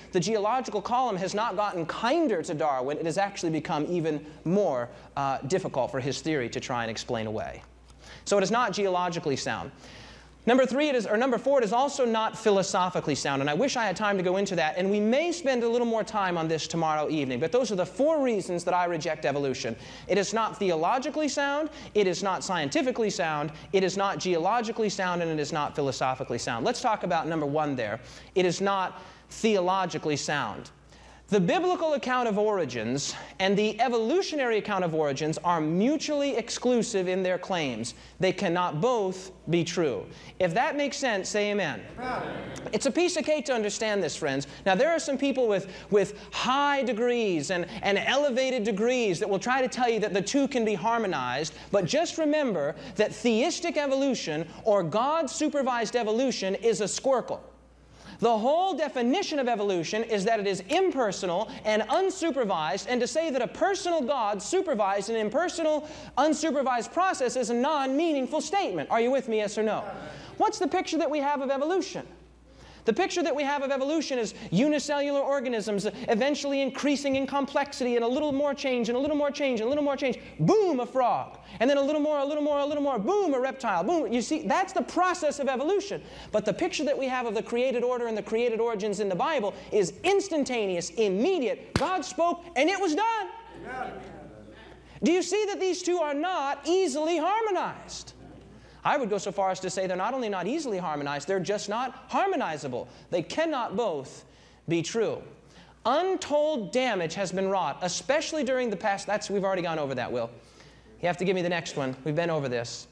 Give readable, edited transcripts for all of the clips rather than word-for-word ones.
the geological column has not gotten kinder to Darwin. It has actually become even more difficult for his theory to try and explain away. So it is not geologically sound. Number four, it is also not philosophically sound, and I wish I had time to go into that, and we may spend a little more time on this tomorrow evening, but those are the 4 reasons that I reject evolution. It is not theologically sound, it is not scientifically sound, it is not geologically sound, and it is not philosophically sound. Let's talk about number 1 there. It is not theologically sound. The biblical account of origins and the evolutionary account of origins are mutually exclusive in their claims. They cannot both be true. If that makes sense, say amen. Amen. It's a piece of cake to understand this, friends. Now, there are some people with high degrees and elevated degrees that will try to tell you that the two can be harmonized, but just remember that theistic evolution or God-supervised evolution is a squircle. The whole definition of evolution is that it is impersonal and unsupervised, and to say that a personal God supervised an impersonal, unsupervised process is a non-meaningful statement. Are you with me, yes or no? What's the picture that we have of evolution? The picture that we have of evolution is unicellular organisms eventually increasing in complexity, and a little more change, and a little more change, and a little more change. Boom, a frog. And then a little more, a little more, a little more. Boom, a reptile. Boom. You see, that's the process of evolution. But the picture that we have of the created order and the created origins in the Bible is instantaneous, immediate. God spoke, and it was done. Yeah. Do you see that these two are not easily harmonized? I would go so far as to say they're not only not easily harmonized, they're just not harmonizable. They cannot both be true. Untold damage has been wrought, especially during the past. We've already gone over that, Will. You have to give me the next one. We've been over this.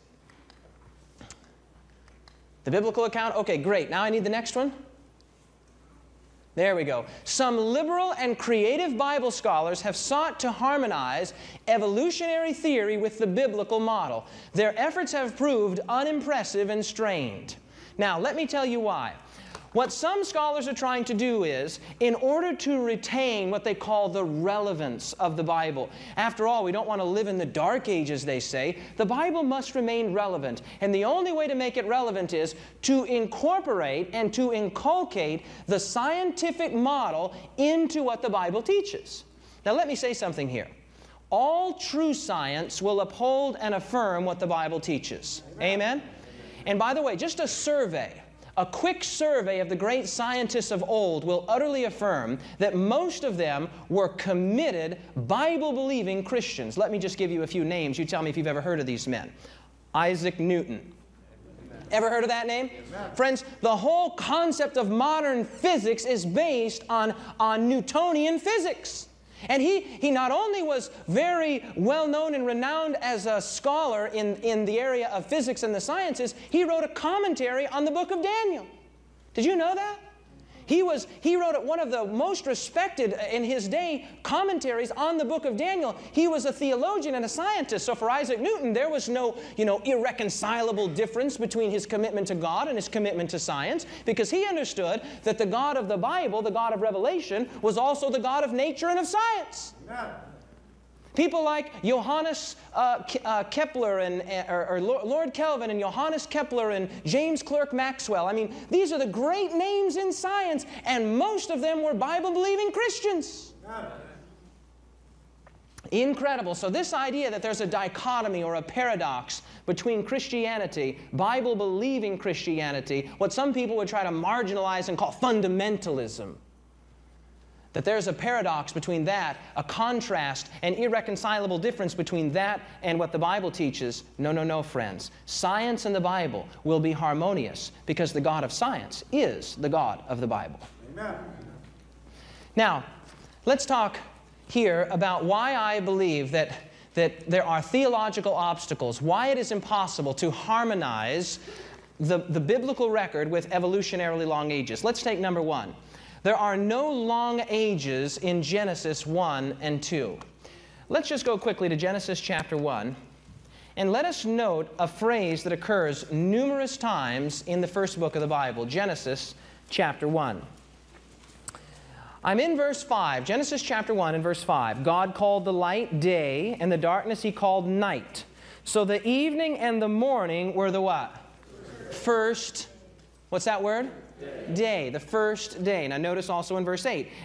The biblical account? Okay, great. Now I need the next one. There we go. Some liberal and creative Bible scholars have sought to harmonize evolutionary theory with the biblical model. Their efforts have proved unimpressive and strained. Now, let me tell you why. What some scholars are trying to do is, in order to retain what they call the relevance of the Bible. After all, we don't want to live in the dark ages, they say. The Bible must remain relevant. And the only way to make it relevant is to incorporate and to inculcate the scientific model into what the Bible teaches. Now, let me say something here. All true science will uphold and affirm what the Bible teaches. Amen? And by the way, just a quick survey of the great scientists of old will utterly affirm that most of them were committed, Bible-believing Christians. Let me just give you a few names. You tell me if you've ever heard of these men. Isaac Newton. Ever heard of that name? Amen. Friends, the whole concept of modern physics is based on Newtonian physics. And he not only was very well known and renowned as a scholar in the area of physics and the sciences, he wrote a commentary on the book of Daniel. Did you know that? He wrote one of the most respected in his day commentaries on the book of Daniel. He was a theologian and a scientist. So for Isaac Newton, there was no, irreconcilable difference between his commitment to God and his commitment to science, because he understood that the God of the Bible, the God of Revelation, was also the God of nature and of science. Amen. People like Johannes Kepler or Lord Kelvin and Johannes Kepler and James Clerk Maxwell. I mean, these are the great names in science, and most of them were Bible-believing Christians. Incredible. So this idea that there's a dichotomy or a paradox between Christianity, Bible-believing Christianity, what some people would try to marginalize and call fundamentalism, that there's a paradox between that, a contrast, an irreconcilable difference between that and what the Bible teaches. No, friends. Science and the Bible will be harmonious because the God of science is the God of the Bible. Amen. Now, let's talk here about why I believe that there are theological obstacles, why it is impossible to harmonize the biblical record with evolutionarily long ages. Let's take number 1. There are no long ages in Genesis 1 and 2. Let's just go quickly to Genesis chapter 1, and let us note a phrase that occurs numerous times in the first book of the Bible, Genesis chapter 1. I'm in verse 5, Genesis chapter 1 and verse 5. God called the light day, and the darkness He called night. So the evening and the morning were the what? First What's that word? Day. The first day. Now notice also in verse 8,